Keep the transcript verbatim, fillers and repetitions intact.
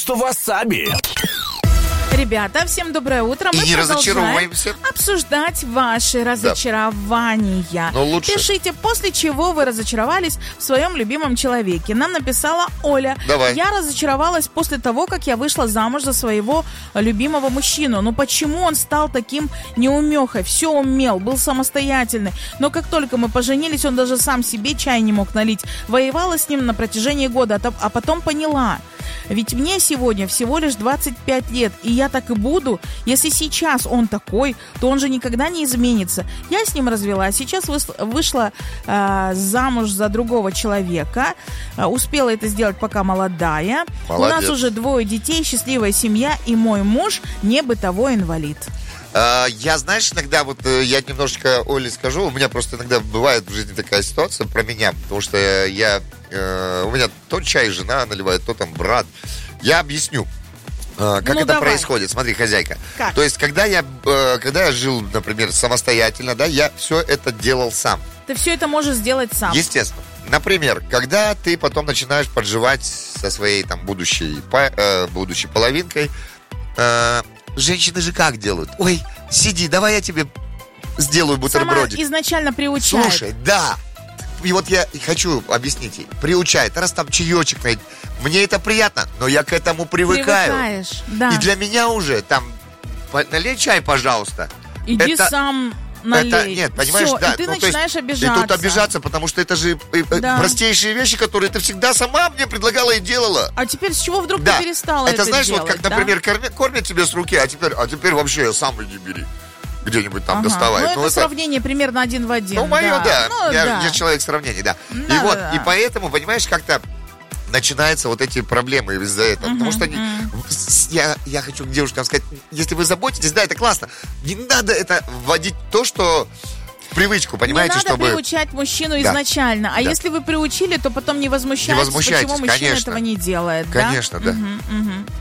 что васаби. Ребята, всем доброе утро. Мы И не продолжаем разочаровываемся. обсуждать ваши разочарования. Но лучше. Пишите, после чего вы разочаровались в своем любимом человеке. Нам написала Оля. Давай. Я разочаровалась после того, как я вышла замуж за своего любимого мужчину. Но почему он стал таким неумехой? Все умел, был самостоятельный. Но как только мы поженились, он даже сам себе чай не мог налить. Воевала с ним на протяжении года, а потом поняла. Ведь мне сегодня всего лишь двадцать пять лет, и я так и буду. Если сейчас он такой, то он же никогда не изменится. Я с ним развелась, сейчас вышла э, замуж за другого человека. Э, успела это сделать, пока молодая. Молодец. У нас уже двое детей, счастливая семья, и мой муж не бытовой инвалид. А, я, знаешь, иногда вот я немножечко Оле скажу, у меня просто иногда бывает в жизни такая ситуация про меня, потому что я, э, у меня то чай жена наливает, то там брат. Я объясню, э, как ну, это давай. происходит. Смотри, хозяйка. Как? То есть, когда я, э, когда я жил, например, самостоятельно, да, я все это делал сам. Ты все это можешь сделать сам. Естественно. Например, когда ты потом начинаешь подживать со своей там будущей, э, будущей половинкой, э, женщины же как делают? Ой, сиди, давай я тебе сделаю бутербродик. Сама изначально приучает. Слушай, да. И вот я хочу объяснить ей. Приучает. Раз там чаечек найдет. Мне это приятно, но я к этому привыкаю. Привыкаешь, да. И для меня уже там налей чай, пожалуйста. Иди это... сам налей. Это, нет, понимаешь, Всё, да. и ты ну, начинаешь то есть, обижаться. И тут обижаться, потому что это же Да. простейшие вещи, которые ты всегда сама мне предлагала и делала. А теперь с чего вдруг Да. ты перестала это, это знаешь, делать, вот как, да? например, кормят, кормят тебе с руки, а теперь, а теперь вообще сам иди бери. Где-нибудь там Ага. доставай. Ну, Ну, это, это сравнение примерно один в один. Ну, мое, да. Ну, я, да. я человек сравнений, да. Да, и вот, да, и да. поэтому, понимаешь, как-то начинаются вот эти проблемы из-за этого. Мгм, Потому что они- с- я, я хочу к девушкам сказать, если вы заботитесь, да, это классно. Не надо это вводить то, что в привычку, понимаете, не надо чтобы... приучать мужчину Да. изначально. А Да. если вы приучили, то потом не возмущайтесь, Не возмущайтесь, почему мужчина конечно. этого не делает. да? Конечно, да. Мгм, мгм.